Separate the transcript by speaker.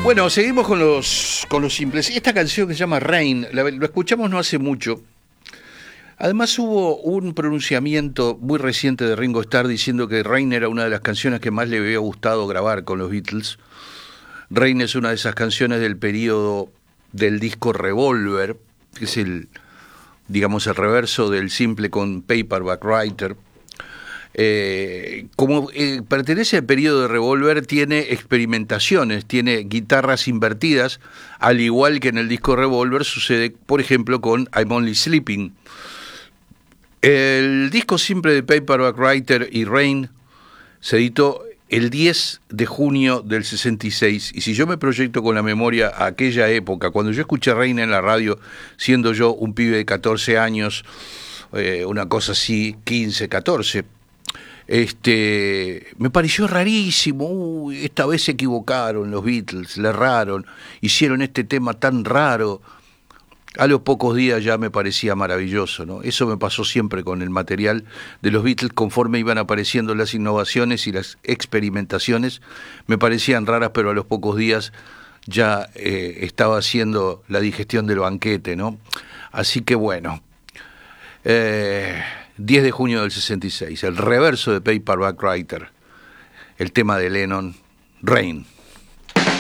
Speaker 1: Bueno, seguimos con los simples. Esta canción que se llama Rain, lo escuchamos no hace mucho. Además hubo un pronunciamiento muy reciente de Ringo Starr diciendo que Rain era una de las canciones que más le había gustado grabar con los Beatles. Rain es una de esas canciones del periodo del disco Revolver, que es el reverso del simple con Paperback Writer. Pertenece al periodo de Revolver, tiene experimentaciones, tiene guitarras invertidas, al igual que en el disco Revolver sucede, por ejemplo, con I'm Only Sleeping. El disco simple de Paperback Writer y Rain se editó el 10 de junio del 66, y si yo me proyecto con la memoria a aquella época, cuando yo escuché Rain en la radio, siendo yo un pibe de 14 años, una cosa así, 15, 14, me pareció rarísimo. Esta vez se equivocaron los Beatles, le erraron, hicieron este tema tan raro. A los pocos días ya me parecía maravilloso, ¿no? Eso me pasó siempre con el material de los Beatles. Conforme iban apareciendo las innovaciones y las experimentaciones, me parecían raras, pero a los pocos días ya estaba haciendo la digestión del banquete, ¿no? Así que bueno, 10 de junio del 66, el reverso de Paperback Writer, el tema de Lennon, Rain.